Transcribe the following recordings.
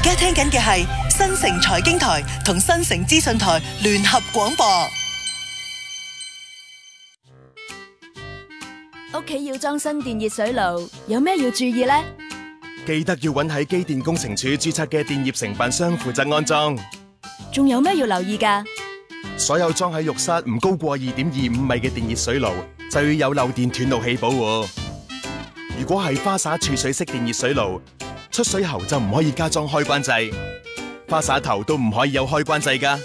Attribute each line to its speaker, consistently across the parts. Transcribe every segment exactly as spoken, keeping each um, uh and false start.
Speaker 1: 家聽緊嘅係新城財經台同新城資訊台聯合廣播。
Speaker 2: 屋企要裝新電熱水爐，有咩要注意呢？
Speaker 3: 記得要揾喺機電工程署註冊嘅電業承辦商負責安裝。
Speaker 2: 仲有咩要留意㗎？
Speaker 3: 所有裝喺浴室唔高過二點二五米嘅電熱水爐，就要有漏電斷路器保護。如果係花灑儲水式電熱水爐，出水喉就唔可以加裝開關掣，花灑頭都唔可以有開關掣㗎。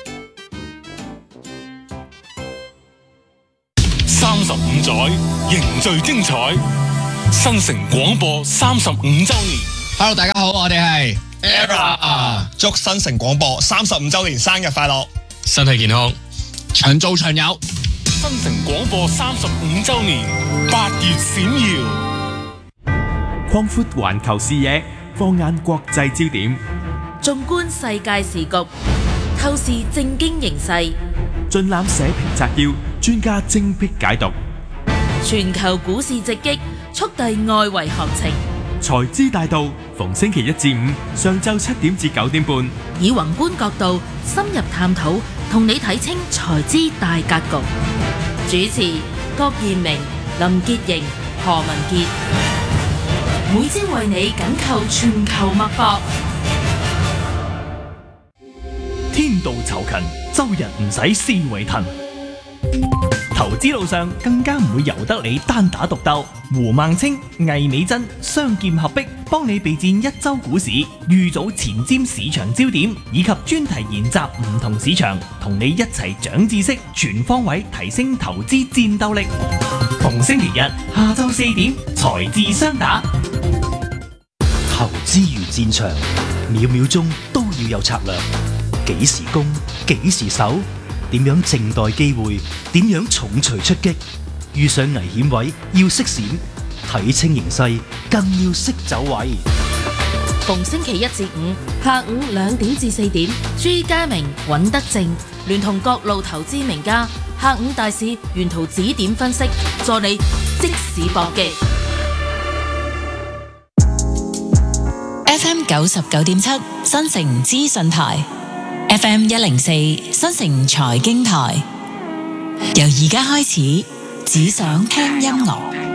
Speaker 4: 三十五載凝聚精彩，新城廣播三十五週年。
Speaker 5: Hello， 大家好，我哋係
Speaker 6: Era， 祝新城廣播三十五週年生日快樂，
Speaker 5: 身體健康，長做長有。
Speaker 4: 新城廣播三十五週年，八月閃耀。
Speaker 7: 擴闊環球視野，放眼國際焦點，
Speaker 8: 縱觀世界時局，透視政經形勢，
Speaker 7: 盡覽社評摘要，專家精闢解讀。
Speaker 8: 全球股市直擊，速遞外圍行情。
Speaker 7: 財資大道，逢星期一至五上晝七點至九點半，
Speaker 8: 以宏觀角度深入探討，同你睇清財資大格局。主持：郭彥明、林潔瑩、何文傑。每朝為你緊扣全球脈搏。
Speaker 9: 天道酬勤，周日唔使思維騰。投資路上更加唔會由得你單打獨鬥。胡孟青、魏美珍雙劍合璧，幫你備戰一周股市，預早前瞻市場焦點，以及專題研習唔同市場，同你一齊長知識，全方位提升投資戰鬥力。逢星期日下晝四點，財智雙打。
Speaker 10: 投資如戰場，秒秒鐘都要有策略。幾時攻，幾時守，點樣靜待機會，點樣重錘出擊。遇上危險位要識閃，睇清形勢更要識走位。
Speaker 8: 逢星期一至五下午兩點至四點，朱家明、尹德正聯同各路投資名家，下午大市沿途指點分析，助你即時搏擊。
Speaker 11: F M 九十九點七新城資訊台 ，F M 一零四新城財經台，由而家開始，只想聽音樂。